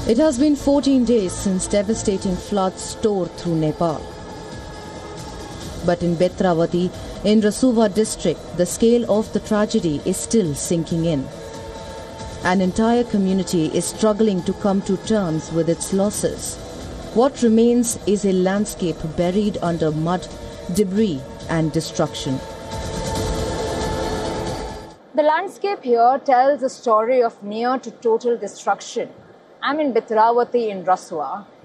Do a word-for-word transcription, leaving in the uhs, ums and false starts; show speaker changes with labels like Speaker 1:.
Speaker 1: It has been fourteen days since devastating floods tore through Nepal. But in Betravati, in Rasuva district, the scale of the tragedy is still sinking in. An entire community is struggling to come to terms with its losses. What remains is a landscape buried under mud, debris and destruction.
Speaker 2: The landscape here tells a story of near to total destruction. I'm in Betravati in Rasuva.